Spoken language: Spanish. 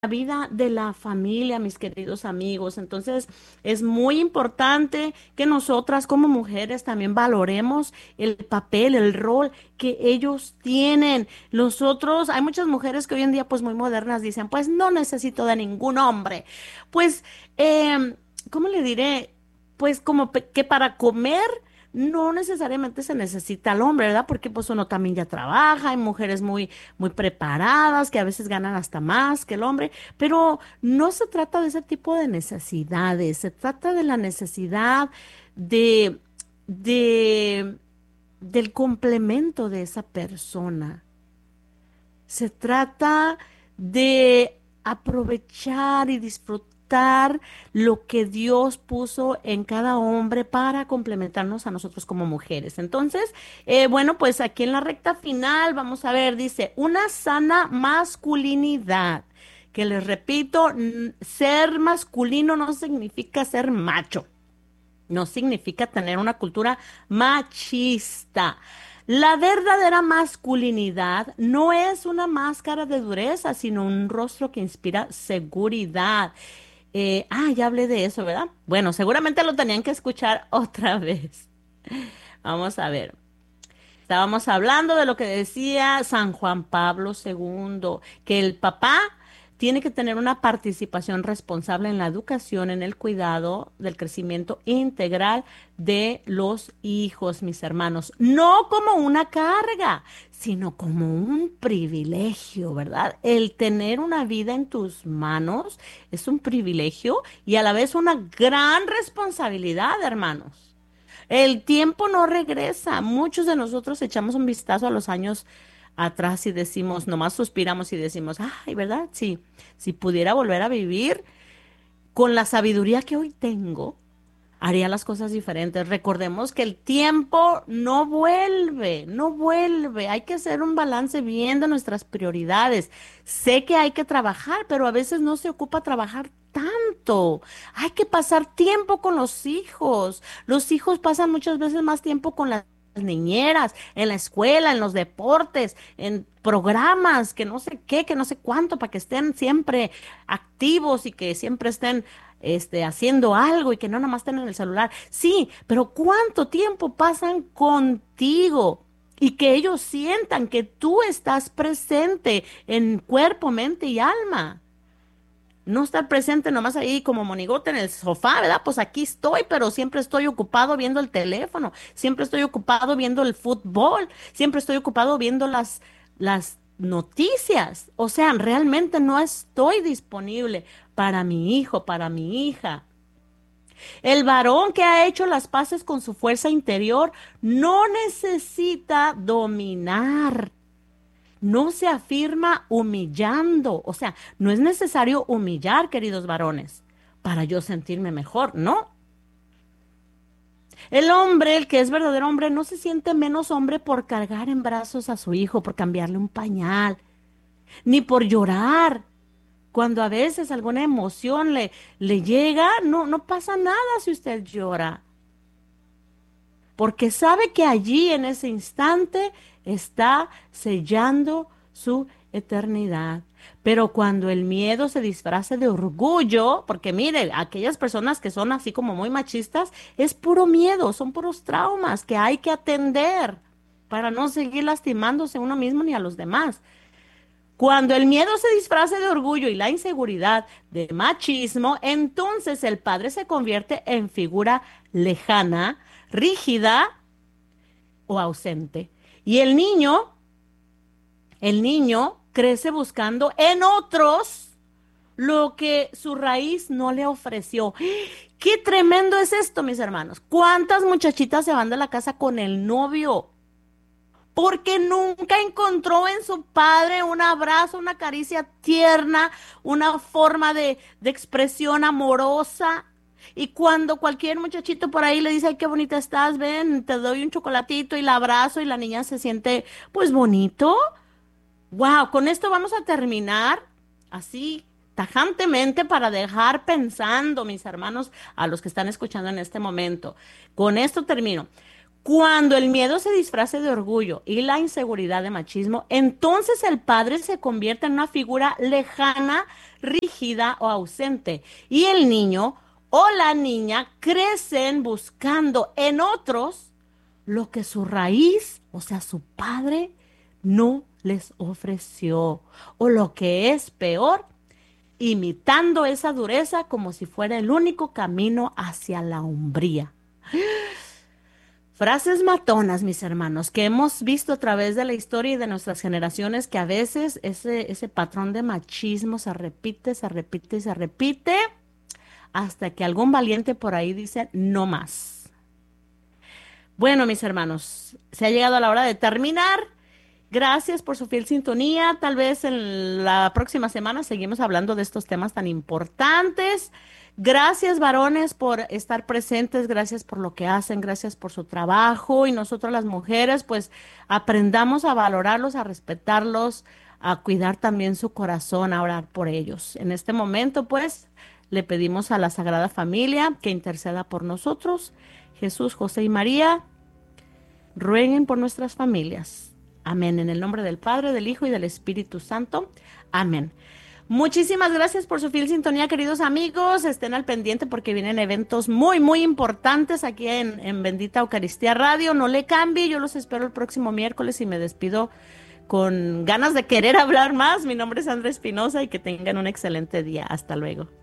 vida de la familia, mis queridos amigos. Entonces, es muy importante que nosotras como mujeres también valoremos el papel, el rol que ellos tienen. Nosotros, hay muchas mujeres que hoy en día, pues muy modernas, dicen, pues no necesito de ningún hombre. Pues, ¿cómo le diré? Pues como que para comer no necesariamente se necesita al hombre, ¿verdad? Porque pues uno también ya trabaja, hay mujeres muy preparadas que a veces ganan hasta más que el hombre, pero no se trata de ese tipo de necesidades, se trata de la necesidad de, de, del complemento de esa persona. Se trata de aprovechar y disfrutar lo que Dios puso en cada hombre para complementarnos a nosotros como mujeres. Entonces, bueno, pues aquí en la recta final vamos a ver, dice, una sana masculinidad. Que les repito, ser masculino no significa ser macho. No significa tener una cultura machista. La verdadera masculinidad no es una máscara de dureza, sino un rostro que inspira seguridad. Ya hablé de eso, ¿verdad? Bueno, seguramente lo tenían que escuchar otra vez. Vamos a ver. Estábamos hablando de lo que decía San Juan Pablo II, que el papá tiene que tener una participación responsable en la educación, en el cuidado del crecimiento integral de los hijos, mis hermanos. No como una carga, sino como un privilegio, ¿verdad? El tener una vida en tus manos es un privilegio y a la vez una gran responsabilidad, hermanos. El tiempo no regresa. Muchos de nosotros echamos un vistazo a los años atrás y decimos, nomás suspiramos y decimos, ay, ¿verdad? Sí, si pudiera volver a vivir con la sabiduría que hoy tengo, haría las cosas diferentes. Recordemos que el tiempo no vuelve, no vuelve. Hay que hacer un balance bien de nuestras prioridades. Sé que hay que trabajar, pero a veces no se ocupa trabajar tanto. Hay que pasar tiempo con los hijos. Los hijos pasan muchas veces más tiempo con las niñeras, en la escuela, en los deportes, en programas, que no sé qué, que no sé cuánto, para que estén siempre activos y que siempre estén haciendo algo y que no nada más estén en el celular. Sí, pero ¿cuánto tiempo pasan contigo? Y que ellos sientan que tú estás presente en cuerpo, mente y alma. No estar presente nomás ahí como monigote en el sofá, ¿verdad? Pues aquí estoy, pero siempre estoy ocupado viendo el teléfono, siempre estoy ocupado viendo el fútbol, siempre estoy ocupado viendo las noticias. O sea, realmente no estoy disponible para mi hijo, para mi hija. El varón que ha hecho las paces con su fuerza interior no necesita dominar, no se afirma humillando. O sea, no es necesario humillar, queridos varones, para yo sentirme mejor, ¿no? El hombre, el que es verdadero hombre, no se siente menos hombre por cargar en brazos a su hijo, por cambiarle un pañal, ni por llorar. Cuando a veces alguna emoción le llega, no pasa nada si usted llora, porque sabe que allí en ese instante está sellando su eternidad. Pero cuando el miedo se disfraza de orgullo, porque mire, aquellas personas que son así como muy machistas, es puro miedo, son puros traumas que hay que atender para no seguir lastimándose a uno mismo ni a los demás. Cuando el miedo se disfraza de orgullo y la inseguridad de machismo, entonces el padre se convierte en figura lejana, rígida o ausente. Y el niño crece buscando en otros lo que su raíz no le ofreció. Qué tremendo es esto, mis hermanos. ¿Cuántas muchachitas se van de la casa con el novio? Porque nunca encontró en su padre un abrazo, una caricia tierna, una forma de expresión amorosa. Y cuando cualquier muchachito por ahí le dice, ay, qué bonita estás, ven, te doy un chocolatito y la abrazo y la niña se siente, pues bonito. Wow, con esto vamos a terminar así tajantemente para dejar pensando, mis hermanos, a los que están escuchando en este momento. Con esto termino. Cuando el miedo se disfrace de orgullo y la inseguridad de machismo, entonces el padre se convierte en una figura lejana, rígida o ausente. Y el niño o la niña crecen buscando en otros lo que su raíz, o sea, su padre, no les ofreció. O lo que es peor, imitando esa dureza como si fuera el único camino hacia la hombría. Frases matonas, mis hermanos, que hemos visto a través de la historia y de nuestras generaciones, que a veces ese patrón de machismo se repite, se repite y se repite, hasta que algún valiente por ahí dice, no más. Bueno, mis hermanos, se ha llegado a la hora de terminar. Gracias por su fiel sintonía. Tal vez en la próxima semana seguimos hablando de estos temas tan importantes. Gracias, varones, por estar presentes. Gracias por lo que hacen. Gracias por su trabajo. Y nosotros las mujeres, pues aprendamos a valorarlos, a respetarlos, a cuidar también su corazón, a orar por ellos. En este momento, pues, le pedimos a la Sagrada Familia que interceda por nosotros. Jesús, José y María, rueguen por nuestras familias. Amén. En el nombre del Padre, del Hijo y del Espíritu Santo. Amén. Muchísimas gracias por su fiel sintonía, queridos amigos. Estén al pendiente porque vienen eventos muy, muy importantes aquí en Bendita Eucaristía Radio. No le cambie, yo los espero el próximo miércoles y me despido con ganas de querer hablar más. Mi nombre es Andrea Espinosa y que tengan un excelente día. Hasta luego.